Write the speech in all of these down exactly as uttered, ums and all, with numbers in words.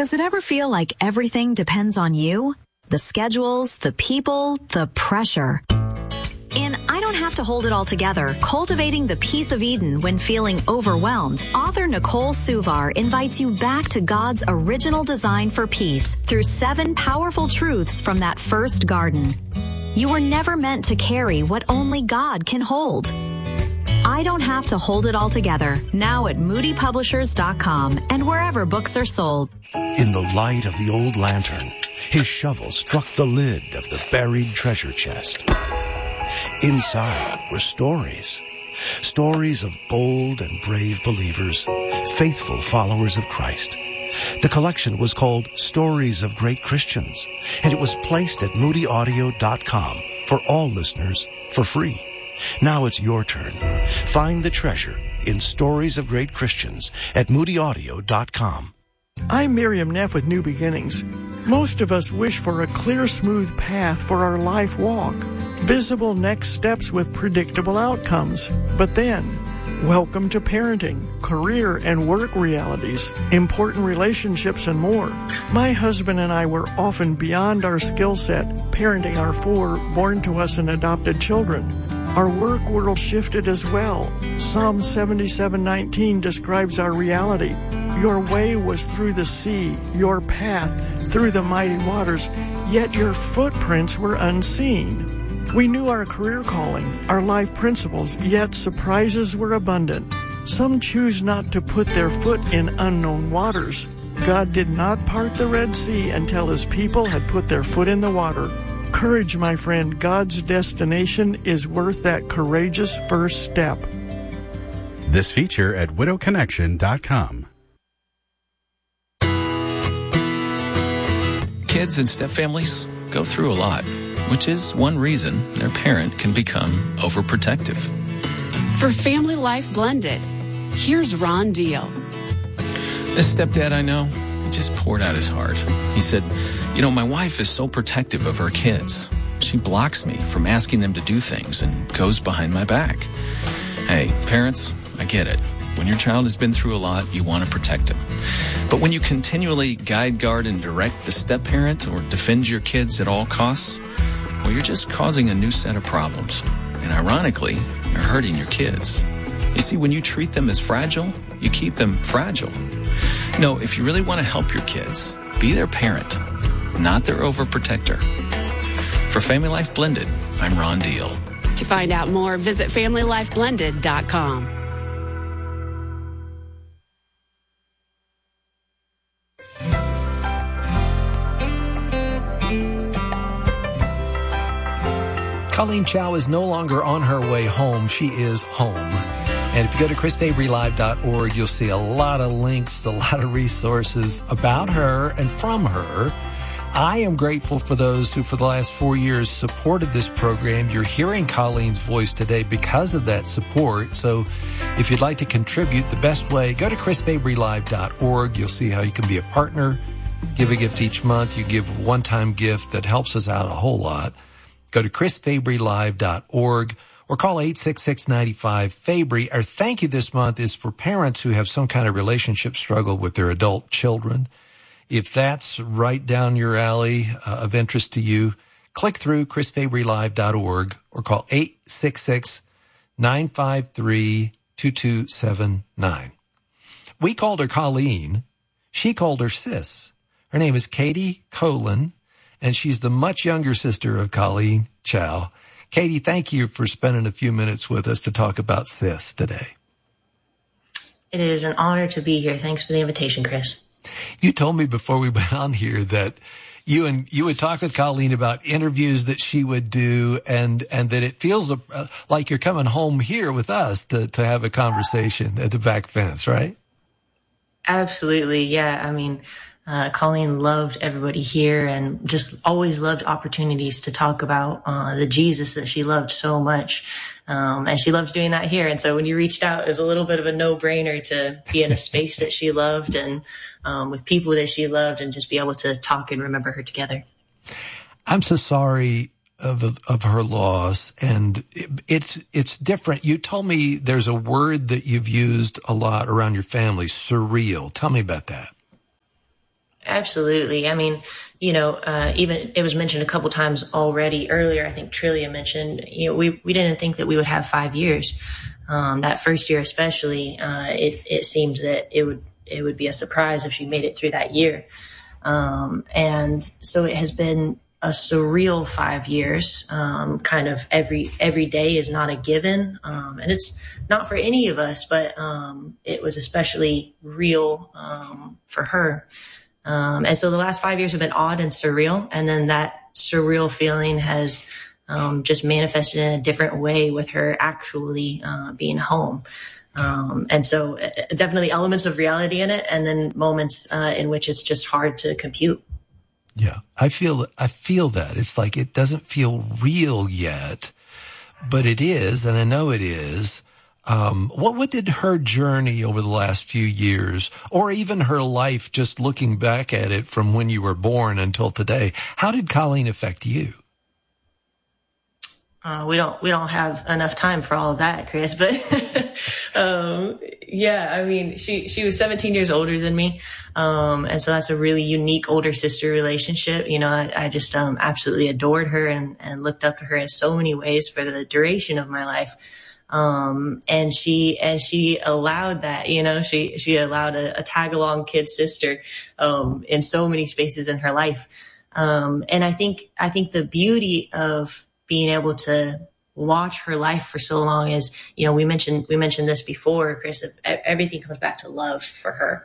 Does it ever feel like everything depends on you? The schedules, the people, the pressure. In I Don't Have to Hold It All Together, Cultivating the Peace of Eden When Feeling Overwhelmed, author Nicole Suvar invites you back to God's original design for peace through seven powerful truths from that first garden. You were never meant to carry what only God can hold. I Don't Have to Hold It All Together, now at moody publishers dot com and wherever books are sold. In the light of the old lantern, his shovel struck the lid of the buried treasure chest. Inside were stories. Stories of bold and brave believers, faithful followers of Christ. The collection was called Stories of Great Christians, and it was placed at moody audio dot com for all listeners for free. Now it's your turn. Find the treasure in Stories of Great Christians at moody audio dot com. I'm Miriam Neff with New Beginnings. Most of us wish for a clear, smooth path for our life walk. Visible next steps with predictable outcomes. But then, welcome to parenting, career and work realities, important relationships, and more. My husband and I were often beyond our skill set, parenting our four born to us and adopted children. Our work world shifted as well. Psalm seventy-seven nineteen describes our reality. Your way was through the sea, your path through the mighty waters, yet your footprints were unseen. We knew our career calling, our life principles, yet surprises were abundant. Some choose not to put their foot in unknown waters. God did not part the Red Sea until his people had put their foot in the water. Courage, my friend. God's destination is worth that courageous first step. This feature at widow connection dot com. Kids and stepfamilies go through a lot, which is one reason their parent can become overprotective. For Family Life Blended, here's Ron Deal. This stepdad I know, he just poured out his heart. He said, you know, my wife is so protective of her kids. She blocks me from asking them to do things and goes behind my back. Hey, parents, I get it. When your child has been through a lot, you want to protect him. But when you continually guide, guard, and direct the step-parent or defend your kids at all costs, well, you're just causing a new set of problems. And ironically, you're hurting your kids. You see, when you treat them as fragile, you keep them fragile. No, if you really want to help your kids, be their parent, not their overprotector. For Family Life Blended, I'm Ron Deal. To find out more, visit family life blended dot com. Colleen Chow is no longer on her way home. She is home. And if you go to chris fabry live dot org, you'll see a lot of links, a lot of resources about her and from her. I am grateful for those who, for the last four years, supported this program. You're hearing Colleen's voice today because of that support. So if you'd like to contribute, the best way, go to chris fabry live dot org. You'll see how you can be a partner, give a gift each month. You give a one-time gift that helps us out a whole lot. Go to chris fabry live dot org or call eight six six, nine five, Fabry. Our thank you this month is for parents who have some kind of relationship struggle with their adult children. If that's right down your alley uh, of interest to you, click through chris fabry live dot org or call eight six six, nine five three, two two seven nine. We called her Colleen. She called her Sis. Her name is Katie Colin, and she's the much younger sister of Colleen Chow. Katie, thank you for spending a few minutes with us to talk about Sis today. It is an honor to be here. Thanks for the invitation, Chris. You told me before we went on here that you and you would talk with Colleen about interviews that she would do, and and that it feels uh, like you're coming home here with us to to have a conversation at the back fence, right? Absolutely, yeah. I mean, uh, Colleen loved everybody here and just always loved opportunities to talk about uh, the Jesus that she loved so much. Um, and she loved doing that here. And so when you reached out, it was a little bit of a no-brainer to be in a space that she loved and um, with people that she loved and just be able to talk and remember her together. I'm so sorry of of her loss, and it's it's different. You told me there's a word that you've used a lot around your family, surreal. Tell me about that. Absolutely. I mean, you know, uh, even it was mentioned a couple times already earlier. I think Trillia mentioned, you know, we, we didn't think that we would have five years. Um, that first year, especially, uh, it, it seemed that it would, it would be a surprise if she made it through that year. Um, and so it has been a surreal five years. Um, kind of every, every day is not a given. Um, and it's not for any of us, but, um, it was especially real, um, for her. Um, and so the last five years have been odd and surreal. And then that surreal feeling has, um, just manifested in a different way with her actually, uh, being home. Um, and so uh, definitely elements of reality in it. And then moments, uh, in which it's just hard to compute. Yeah. I feel, I feel that it's like, it doesn't feel real yet, but it is. And I know it is. Um, what, what did her journey over the last few years, or even her life, just looking back at it from when you were born until today, how did Colleen affect you? Uh, we don't, we don't have enough time for all of that, Chris, but, um, yeah, I mean, she, she was seventeen years older than me. Um, and so that's a really unique older sister relationship. You know, I, I just, um, absolutely adored her and, and looked up to her in so many ways for the duration of my life. Um, and she, and she allowed that, you know, she, she allowed a, a tag along kid sister, um, in so many spaces in her life. Um, and I think, I think the beauty of being able to watch her life for so long is, you know, we mentioned, we mentioned this before, Chris, everything comes back to love for her.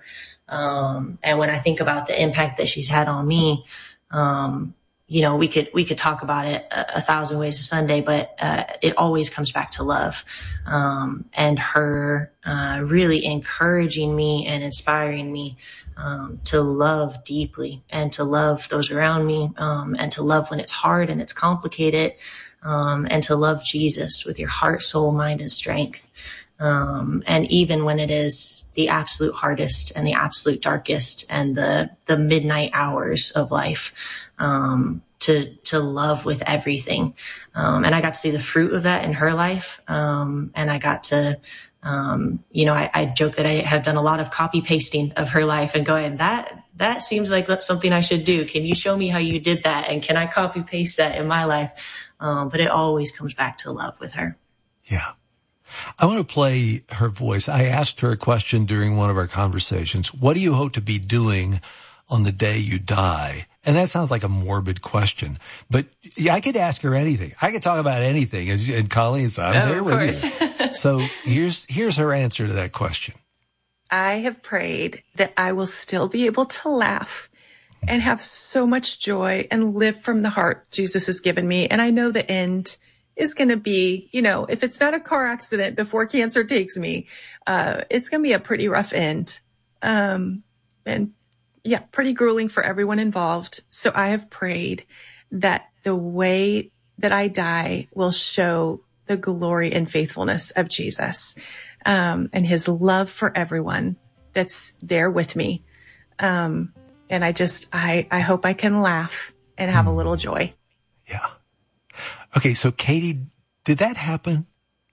Um, and when I think about the impact that she's had on me, um, you know, we could, we could talk about it a, a thousand ways a Sunday, but, uh, it always comes back to love. Um, and her, uh, really encouraging me and inspiring me, um, to love deeply and to love those around me, um, and to love when it's hard and it's complicated, um, and to love Jesus with your heart, soul, mind, and strength. Um, and even when it is the absolute hardest and the absolute darkest and the, the midnight hours of life, um, to, to love with everything. Um, and I got to see the fruit of that in her life. Um, and I got to, um, you know, I, I joke that I have done a lot of copy pasting of her life and going, that, that seems like that's something I should do. Can you show me how you did that? And can I copy paste that in my life? Um, but it always comes back to love with her. Yeah. I want to play her voice. I asked her a question during one of our conversations. What do you hope to be doing on the day you die? And that sounds like a morbid question, but yeah, I could ask her anything. I could talk about anything. And, and Colleen's, I'm oh, there with you. So here's, here's her answer to that question. I have prayed that I will still be able to laugh and have so much joy and live from the heart Jesus has given me. And I know the end is going to be, you know, if it's not a car accident before cancer takes me, uh, it's going to be a pretty rough end. Um, and yeah, pretty grueling for everyone involved. So I have prayed that the way that I die will show the glory and faithfulness of Jesus, um, and his love for everyone that's there with me. Um, and I just, I, I hope I can laugh and have mm. a little joy. Yeah. Okay. So Katie, did that happen?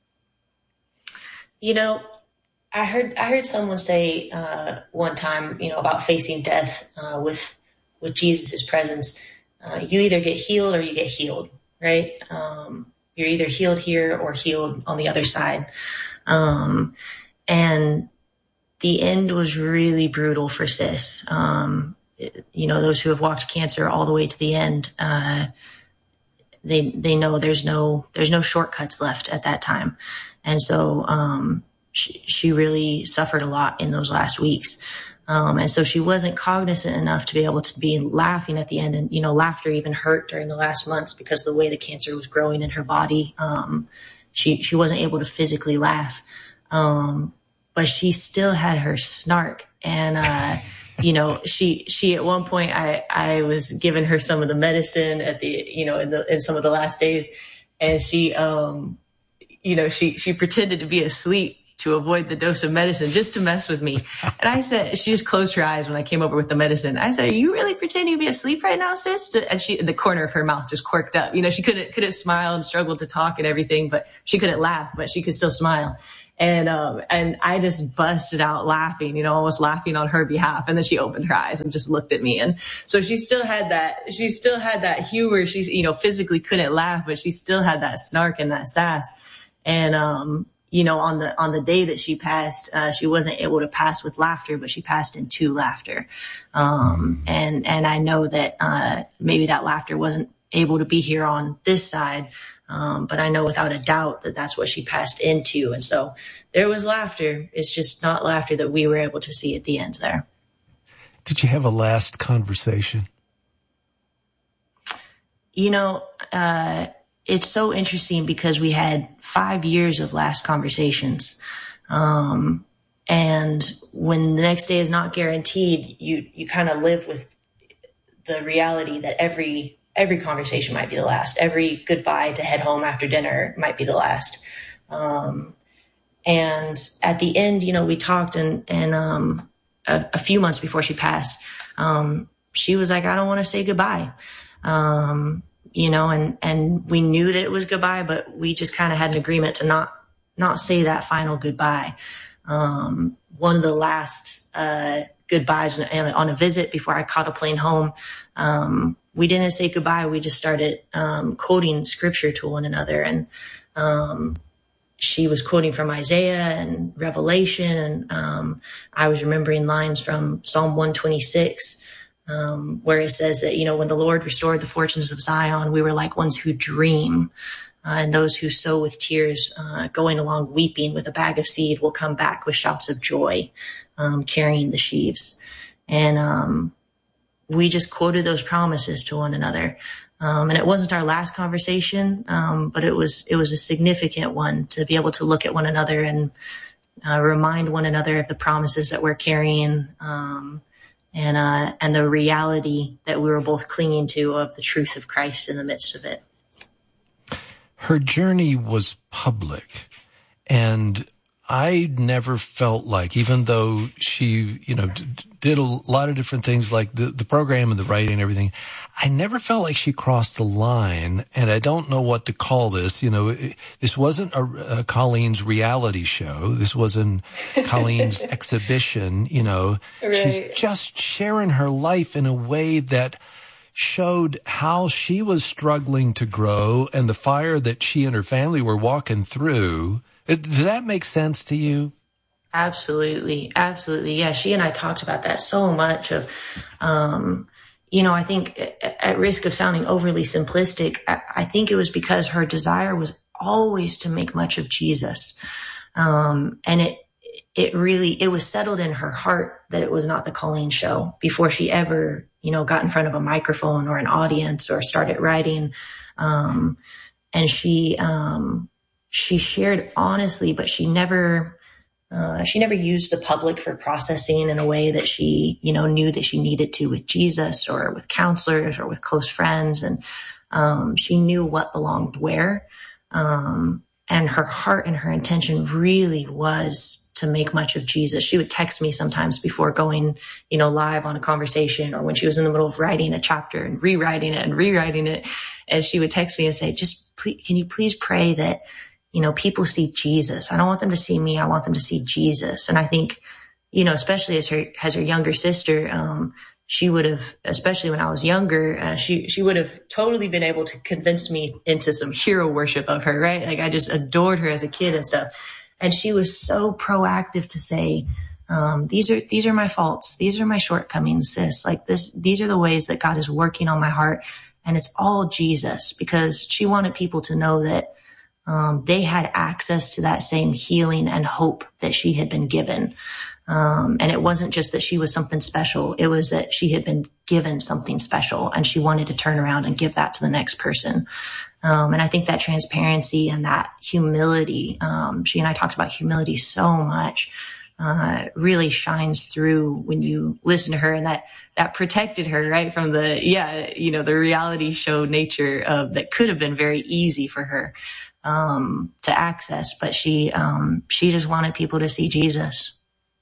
You know, I heard, I heard someone say, uh, one time, you know, about facing death, uh, with, with Jesus's presence. Uh, you either get healed or you get healed, right? Um, you're either healed here or healed on the other side. Um, and the end was really brutal for Sis. Um, it, you know, those who have walked cancer all the way to the end, uh, they, they know there's no, there's no shortcuts left at that time. And so, um, she, she really suffered a lot in those last weeks. Um, and so she wasn't cognizant enough to be able to be laughing at the end. And, you know, laughter even hurt during the last months because of the way the cancer was growing in her body. Um, she, she wasn't able to physically laugh. Um, but she still had her snark. And, uh, you know, she, she, at one point, I, I was giving her some of the medicine at the, you know, in the, in some of the last days. And she, um, you know, she, she pretended to be asleep to avoid the dose of medicine just to mess with me. And I said, she just closed her eyes when I came over with the medicine. I said, are you really pretending to be asleep right now, sis? And she, the corner of her mouth just quirked up. You know, she couldn't, couldn't smile and struggled to talk and everything, but she couldn't laugh, but she could still smile. And, um, and I just busted out laughing, you know, almost laughing on her behalf. And then she opened her eyes and just looked at me. And so she still had that, she still had that humor. She's, you know, physically couldn't laugh, but she still had that snark and that sass. And, um, you know, on the, on the day that she passed, uh, she wasn't able to pass with laughter, but she passed into laughter. Um, and, and I know that, uh, maybe that laughter wasn't able to be here on this side. Um, but I know without a doubt that that's what she passed into. And so there was laughter. It's just not laughter that we were able to see at the end there. Did you have a last conversation? You know, uh, it's so interesting because we had five years of last conversations. Um, and when the next day is not guaranteed, you, you kind of live with the reality that every, every conversation might be the last. Every goodbye to head home after dinner might be the last. Um, and at the end, you know, we talked and, and, um, a, a few months before she passed, um, she was like, I don't want to say goodbye. Um, you know, and, and we knew that it was goodbye, but we just kind of had an agreement to not, not say that final goodbye. Um, one of the last, uh, goodbyes on a visit before I caught a plane home, um, we didn't say goodbye. We just started, um, quoting scripture to one another. And, um, she was quoting from Isaiah and Revelation. And, um, I was remembering lines from Psalm one twenty-six. Um, where it says that, you know, when the Lord restored the fortunes of Zion, we were like ones who dream, uh, and those who sow with tears, uh, going along weeping with a bag of seed will come back with shouts of joy, um, carrying the sheaves. And, um, we just quoted those promises to one another. Um, and it wasn't our last conversation, um, but it was, it was a significant one to be able to look at one another and, uh, remind one another of the promises that we're carrying, um, and, uh, and the reality that we were both clinging to of the truth of Christ in the midst of it. Her journey was public, and I never felt like, even though she, you know, d- did a lot of different things like the, the program and the writing and everything, I never felt like she crossed the line. And I don't know what to call this. You know, it, this wasn't a, a Colleen's reality show. This wasn't Colleen's exhibition. You know, right. She's just sharing her life in a way that showed how she was struggling to grow and the fire that she and her family were walking through. Does that make sense to you? Absolutely. Absolutely. Yeah. She and I talked about that so much of, um, you know, I think at risk of sounding overly simplistic, I think it was because her desire was always to make much of Jesus. Um, and it, it really, it was settled in her heart that it was not the Colleen show before she ever, you know, got in front of a microphone or an audience or started writing. Um, and she, um, she shared honestly, but she never, uh, she never used the public for processing in a way that she, you know, knew that she needed to with Jesus or with counselors or with close friends. And, um, she knew what belonged where. Um, and her heart and her intention really was to make much of Jesus. She would text me sometimes before going, you know, live on a conversation, or when she was in the middle of writing a chapter and rewriting it and rewriting it. And she would text me and say, just please, can you please pray that, you know, people see Jesus. I don't want them to see me. I want them to see Jesus. And I think, you know, especially as her, as her younger sister, um, she would have, especially when I was younger, uh, she, she would have totally been able to convince me into some hero worship of her, right? Like I just adored her as a kid and stuff. And she was so proactive to say, um, these are, these are my faults. These are my shortcomings, sis. Like this, these are the ways that God is working on my heart. And it's all Jesus, because she wanted people to know that, Um, they had access to that same healing and hope that she had been given. Um, and it wasn't just that she was something special. It was that she had been given something special and she wanted to turn around and give that to the next person. Um, and I think that transparency and that humility, um, she and I talked about humility so much, uh, really shines through when you listen to her, and that, that protected her, right, from the, yeah, you know, the reality show nature of that could have been very easy for her. Um, to access, but she, um, she just wanted people to see Jesus.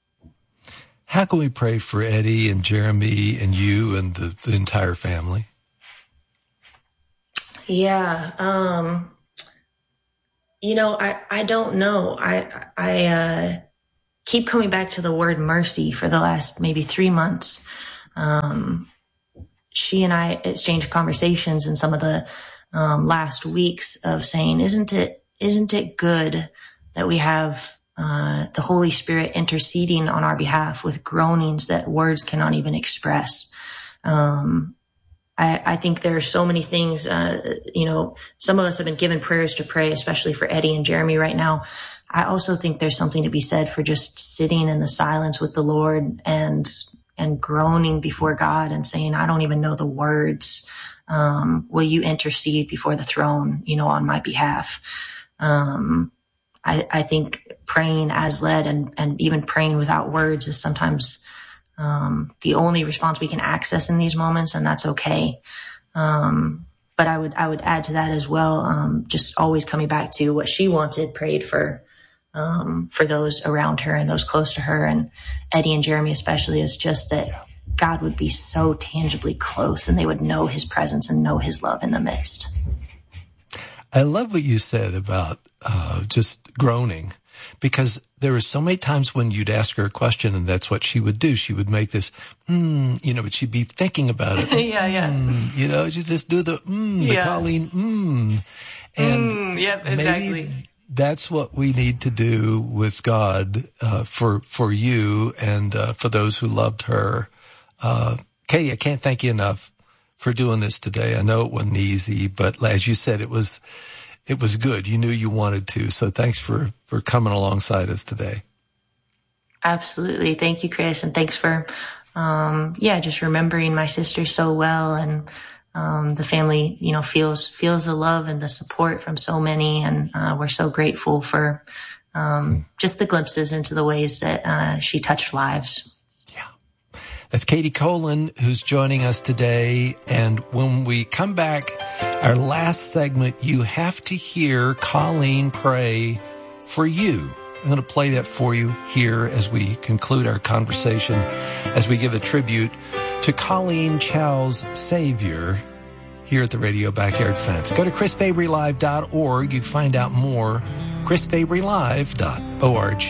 How can we pray for Eddie and Jeremy and you and the, the entire family? Yeah. Um, You know, I, I don't know. I, I, uh, keep coming back to the word mercy for the last maybe three months. Um, she and I exchanged conversations in some of the, um, last weeks of saying, isn't it, isn't it good that we have, uh, the Holy Spirit interceding on our behalf with groanings that words cannot even express? Um, I, I think there are so many things, uh, you know, some of us have been given prayers to pray, especially for Eddie and Jeremy right now. I also think there's something to be said for just sitting in the silence with the Lord and, and groaning before God and saying, I don't even know the words. Um, will you intercede before the throne, you know, on my behalf? Um, I, I think praying as led and, and even praying without words is sometimes Um, the only response we can access in these moments, and that's okay. Um, but I would, I would add to that as well. Um, just always coming back to what she wanted, prayed for, um, for those around her and those close to her, and Eddie and Jeremy especially, is just that God would be so tangibly close and they would know his presence and know his love in the midst. I love what you said about, uh, just groaning. Because there were so many times when you'd ask her a question and that's what she would do. She would make this, mm, you know, but she'd be thinking about it. yeah, yeah. Mm, you know, she'd just do the, mm, the yeah. Colleen, mm. And mm, yep, exactly. Maybe that's what we need to do with God, uh, for, for you and, uh, for those who loved her. Uh, Katie, I can't thank you enough for doing this today. I know it wasn't easy, but as you said, it was, It was good. You knew you wanted to. So thanks for, for coming alongside us today. Absolutely. Thank you, Chris. And thanks for, um, yeah, just remembering my sister so well. And, um, the family, you know, feels, feels the love and the support from so many. And, uh, we're so grateful for, um, just the glimpses into the ways that, uh, she touched lives. That's Katie Colan, who's joining us today. And when we come back, our last segment, you have to hear Colleen pray for you. I'm going to play that for you here as we conclude our conversation, as we give a tribute to Colleen Chow's Savior here at the Radio Backyard Fence. Go to chris fabry live dot org. You can find out more, chris fabry live dot org.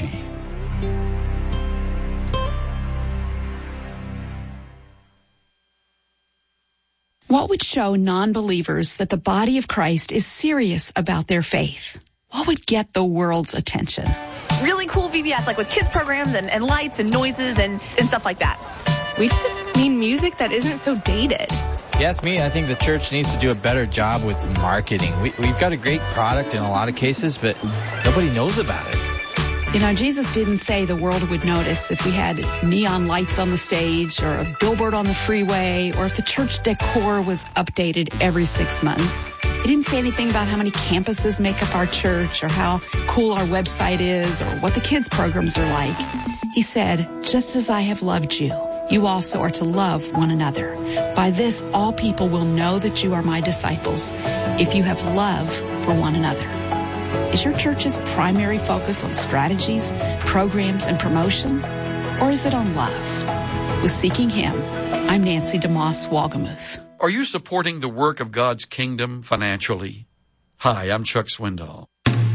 What would show non-believers that the body of Christ is serious about their faith? What would get the world's attention? Really cool V B S, like with kids programs and, and lights and noises and, and stuff like that. We just need music that isn't so dated. Yes, me, I think the church needs to do a better job with marketing. We, we've got a great product in a lot of cases, but nobody knows about it. You know, Jesus didn't say the world would notice if we had neon lights on the stage or a billboard on the freeway or if the church decor was updated every six months. He didn't say anything about how many campuses make up our church or how cool our website is or what the kids' programs are like. He said, just as I have loved you, you also are to love one another. By this, all people will know that you are my disciples, if you have love for one another. Is your church's primary focus on strategies, programs, and promotion? Or is it on love? With Seeking Him, I'm Nancy DeMoss Walgamuth. Are you supporting the work of God's kingdom financially? Hi, I'm Chuck Swindoll.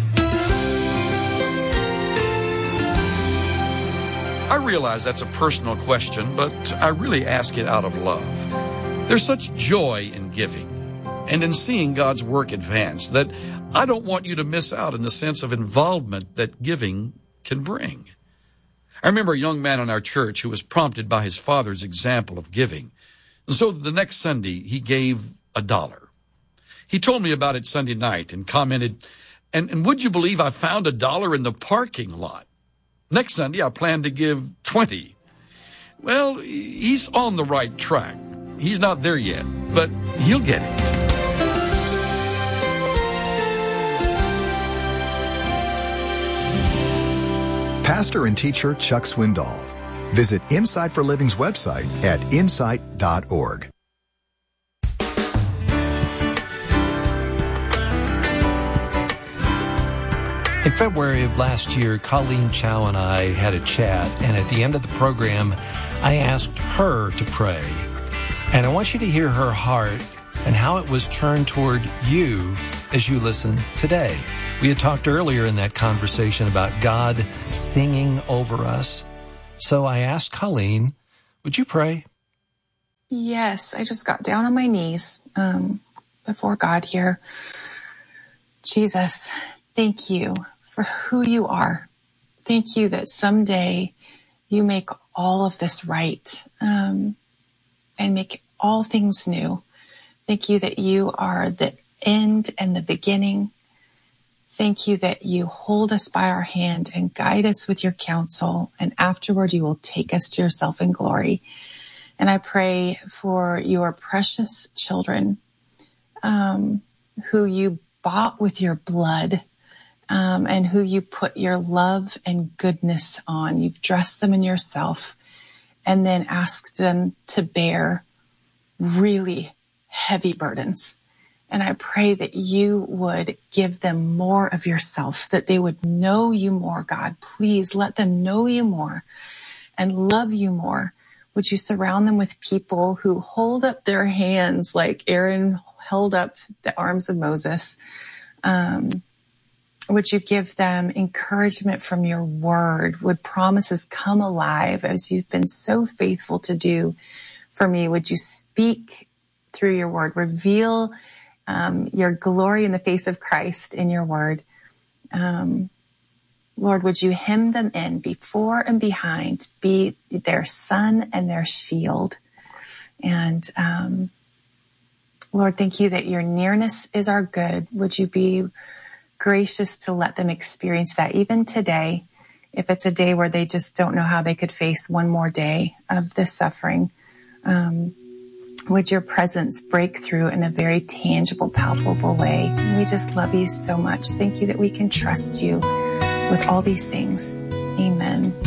I realize that's a personal question, but I really ask it out of love. There's such joy in giving and in seeing God's work advance that I don't want you to miss out in the sense of involvement that giving can bring. I remember a young man in our church who was prompted by his father's example of giving. And so the next Sunday, he gave a dollar. He told me about it Sunday night and commented, and, and would you believe I found a dollar in the parking lot? Next Sunday, I plan to give twenty. Well, he's on the right track. He's not there yet, but he'll get it. Pastor and teacher Chuck Swindoll. Visit Insight for Living's website at insight dot org. In February of last year, Colleen Chow and I had a chat, and at the end of the program, I asked her to pray. And I want you to hear her heart and how it was turned toward you as you listen today. We had talked earlier in that conversation about God singing over us. So I asked Colleen, would you pray? Yes, I just got down on my knees um, before God here. Jesus, thank you for who you are. Thank you that someday you make all of this right um, and make all things new. Thank you that you are the end and the beginning. Thank you that you hold us by our hand and guide us with your counsel, and afterward you will take us to yourself in glory. And I pray for your precious children um, who you bought with your blood um, and who you put your love and goodness on. You've dressed them in yourself and then asked them to bear really heavy burdens. And I pray that you would give them more of yourself, that they would know you more, God. Please let them know you more and love you more. Would you surround them with people who hold up their hands like Aaron held up the arms of Moses? Um, would you give them encouragement from your word? Would promises come alive as you've been so faithful to do for me? Would you speak through your word, reveal um, your glory in the face of Christ in your word? Um, Lord, would you hem them in before and behind, be their sun and their shield? And um, Lord, thank you that your nearness is our good. Would you be gracious to let them experience that even today, if it's a day where they just don't know how they could face one more day of this suffering? Um, would your presence break through in a very tangible, palpable way? We just love you so much. Thank you that we can trust you with all these things. Amen.